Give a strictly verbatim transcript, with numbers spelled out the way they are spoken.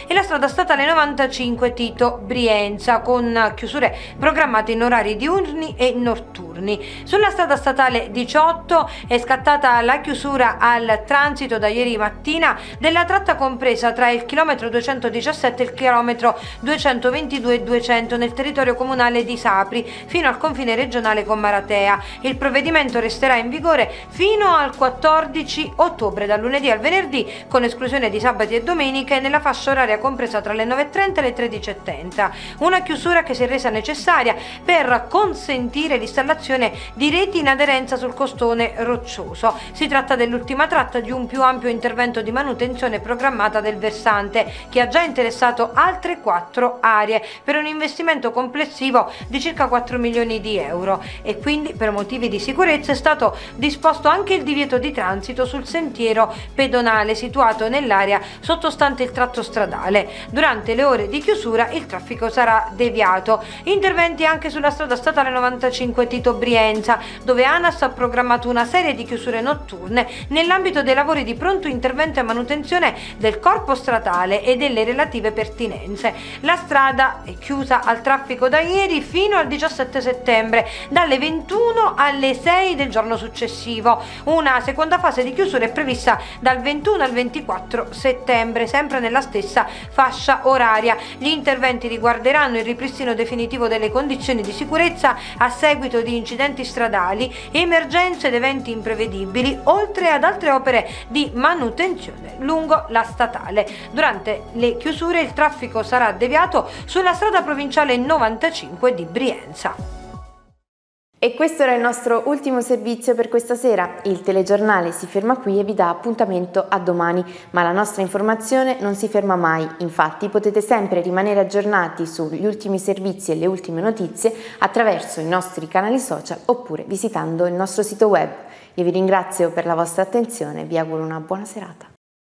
e la strada statale novantacinque Tito Brienza, con chiusure programmate in orari diurni e notturni. Sulla strada statale diciotto è scattata la chiusura al transito da ieri mattina della tratta compresa tra il chilometro duecentodiciassette e il chilometro duecentoventidue duecento nel territorio comunale di Sapri fino al confine regionale con Maratea. Il provvedimento resterà in vigore fino al quattordici ottobre, dal lunedì al venerdì, con esclusione di sabati e domeniche, nella fascia oraria compresa tra le nove e trenta e le tredici e trenta. Una chiusura che si è resa necessaria per consentire l'installazione di reti in aderenza sul costone roccioso. Si tratta dell'ultima tratta di un più ampio intervento di manutenzione programmata del versante, che ha già interessato altre quattro aree per un investimento complessivo di circa quattro milioni di euro, e quindi per motivi di sicurezza è stato disposto anche il divieto di transito sul sentiero pedonale situato nell'area sottostante il tratto stradale. Durante le ore di chiusura il traffico sarà deviato. Interventi anche sulla strada statale novantacinque Tito Brienza, dove ANAS ha programmato una serie di chiusure notturne nell'ambito dei lavori di pronto intervento e manutenzione del corpo stradale e delle relative pertinenze. La strada è chiusa al traffico da ieri fino al diciassette settembre, dalle ventuno alle sei del giorno successivo. Una seconda fase di chiusura è prevista dal ventuno al ventiquattro settembre, sempre nella stessa fascia oraria. Gli interventi riguarderanno il ripristino definitivo delle condizioni di sicurezza a seguito di incidenti stradali, emergenze ed eventi imprevedibili, oltre ad altre opere di manutenzione lungo la statale. Durante le chiusure il traffico sarà deviato sulla strada provinciale novantacinque di Brienza. E questo era il nostro ultimo servizio per questa sera. Il telegiornale si ferma qui e vi dà appuntamento a domani, ma la nostra informazione non si ferma mai. Infatti potete sempre rimanere aggiornati sugli ultimi servizi e le ultime notizie attraverso i nostri canali social oppure visitando il nostro sito web. Io vi ringrazio per la vostra attenzione e vi auguro una buona serata.